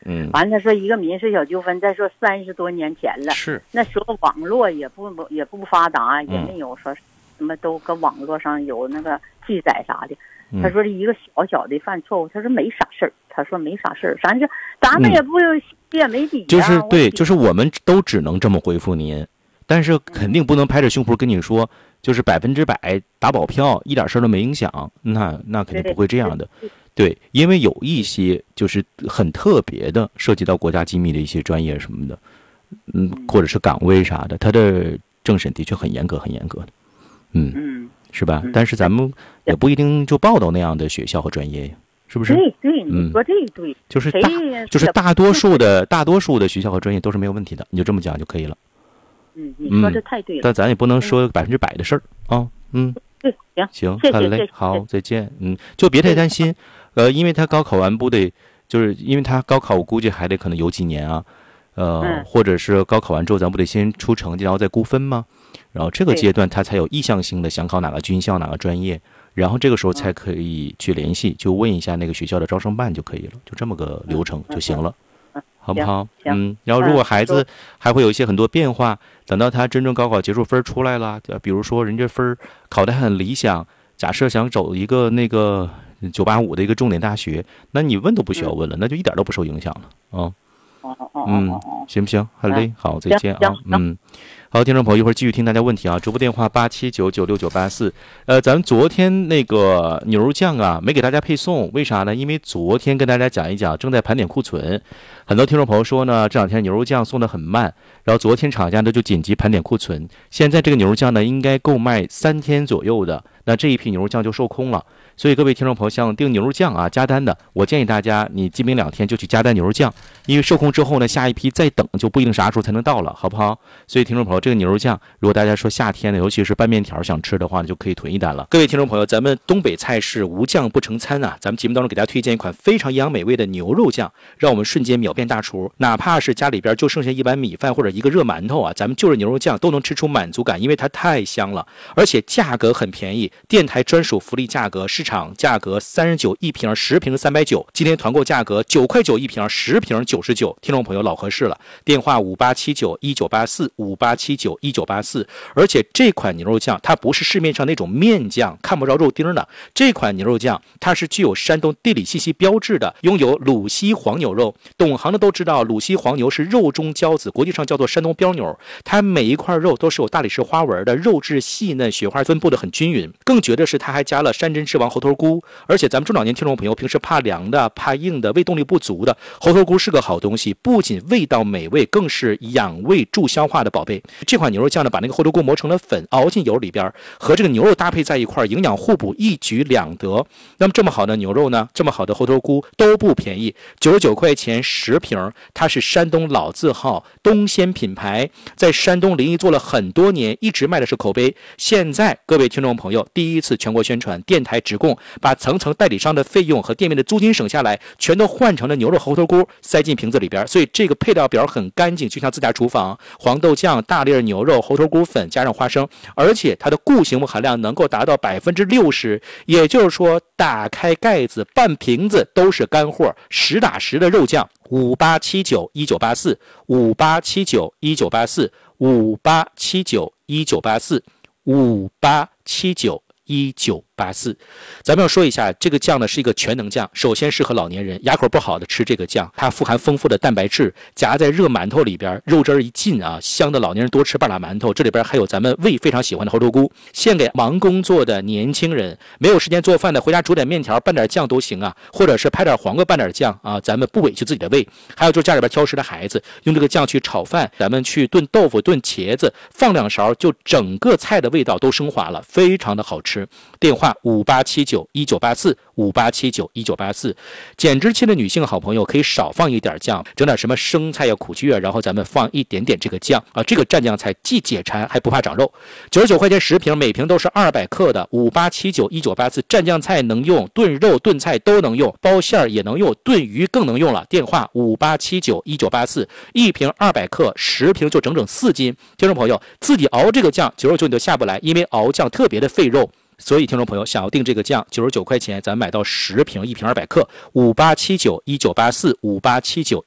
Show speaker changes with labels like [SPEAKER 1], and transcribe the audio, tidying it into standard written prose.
[SPEAKER 1] 完了他说一个民事小纠纷，再说30多年前了，
[SPEAKER 2] 是
[SPEAKER 1] 那时候网络也不发达，也没有说什么都搁网络上有那个记载啥的。他说一个小小的犯错误，他说没啥事儿，他说没啥事儿，反正咱们也不也没底，
[SPEAKER 2] 就是对，就是我们都只能这么回复您，但是肯定不能拍着胸脯跟你说，就是100%打保票，一点事儿都没影响，那肯定不会这样的。对，因为有一些就是很特别的，涉及到国家机密的一些专业什么的，或者是岗位啥的，它的政审的确很严格，很严格的，是吧？但是咱们也不一定就报到那样的学校和专业呀，是不是？
[SPEAKER 1] 对，你说这对，
[SPEAKER 2] 就是大多数的学校和专业都是没有问题的，你就这么讲就可以了。
[SPEAKER 1] 你说这太对了。
[SPEAKER 2] 但咱也不能说100%的事儿啊。
[SPEAKER 1] 对，
[SPEAKER 2] 行，
[SPEAKER 1] 谢谢
[SPEAKER 2] 好嘞，好，再见。就别太担心，因为他高考完不得，就是因为他高考，我估计还得可能有几年啊，或者是高考完之后，咱不得先出成绩，然后再估分吗？然后这个阶段他才有意向性的想考哪个军校哪个专业，然后这个时候才可以去联系，就问一下那个学校的招生办就可以了，就这么个流程就行了，好不好？然后如果孩子还会有一些很多变化，等到他真正高考结束分出来了，比如说人家分考得很理想，假设想走一个那个985的一个重点大学，那你问都不需要问了，那就一点都不受影响了啊。行不行？好嘞，好，再见啊。好，听众朋友，一会儿继续听大家问题啊。直播电话87996994。咱们昨天那个牛肉酱啊，没给大家配送，为啥呢？因为昨天跟大家讲一讲，正在盘点库存。很多听众朋友说呢，这两天牛肉酱送得很慢，然后昨天厂家呢就紧急盘点库存。现在这个牛肉酱呢，应该购卖3天左右的，那这一批牛肉酱就售空了。所以各位听众朋友，想订牛肉酱啊，加单的，我建议大家你今明2天就去加单牛肉酱，因为售空之后呢，下一批再等就不一定啥时候才能到了，好不好？所以听众朋友，这个牛肉酱，如果大家说夏天呢，尤其是拌面条想吃的话呢，就可以囤一单了。各位听众朋友，咱们东北菜是无酱不成餐啊，咱们节目当中给大家推荐一款非常营养美味的牛肉酱，让我们瞬间秒变大厨。哪怕是家里边就剩下一碗米饭或者一个热馒头啊，咱们就着牛肉酱都能吃出满足感，因为它太香了，而且价格很便宜，电台专属福利价格，市场价格39一瓶，10瓶390，今天团购价格9块9一瓶，10瓶99，听众朋友老合适了。电话58791984，58791984。而且这款牛肉酱它不是市面上那种面酱看不着肉丁的，这款牛肉酱它是具有山东地理信息标志的，拥有鲁西黄牛肉。懂行的都知道，鲁西黄牛是肉中骄子，国际上叫做山东标牛，它每一块肉都是有大理石花纹的，肉质细嫩，雪花分布的很均匀。更绝的是它还加了山珍之王猴头菇，而且咱们中老年听众朋友平时怕凉的怕硬的胃动力不足的，猴头菇是个好东西，不仅味道美味，更是养胃助消化的宝贝。这款牛肉酱呢，把那个猴头菇磨成了粉，熬进油里边，和这个牛肉搭配在一块，营养互补，一举两得。那么这么好的牛肉呢，这么好的猴头菇都不便宜，99块钱10瓶，它是山东老字号东鲜品牌，在山东临沂做了很多年，一直卖的是口碑。现在各位听众朋友第一次全国宣传，电台直供，把层层代理商的费用和店面的租金省下来，全都换成了牛肉猴头菇，塞进瓶子里边。所以这个配料表很干净，就像自家厨房，黄豆酱、大粒牛肉、猴头菇粉加上花生，而且它的固形物含量能够达到60%，也就是说打开盖子半瓶子都是干货，实打实的肉酱。58791984，58791984，58791984，58791984。咱们要说一下，这个酱呢是一个全能酱，首先适合老年人，牙口不好的吃这个酱，它富含丰富的蛋白质，夹在热馒头里边，肉汁一进啊，香的老年人多吃半拉馒头。这里边还有咱们胃非常喜欢的猴头菇，献给忙工作的年轻人，没有时间做饭的，回家煮点面条拌点酱都行啊，或者是拍点黄瓜拌点酱啊，咱们不委屈自己的胃。还有就是家里边挑食的孩子，用这个酱去炒饭，咱们去炖豆腐、炖茄子，放2勺，就整个菜的味道都升华了，非常的好吃。电话58791984，58791984。减脂期的女性好朋友可以少放一点酱，整点什么生菜呀、苦菊啊，然后咱们放一点点这个酱啊，这个蘸酱菜既解馋还不怕长肉。99块钱10瓶，每瓶都是200克的，58791984。蘸酱菜能用，炖肉炖菜都能用，包馅也能用，炖鱼更能用了。电话58791984，一瓶200克，10瓶就整整4斤。听众朋友自己熬这个酱，99你都下不来，因为熬酱特别的费肉。所以听众朋友想要订这个酱，99块钱咱买到10瓶，一瓶200克，58791984，58791984。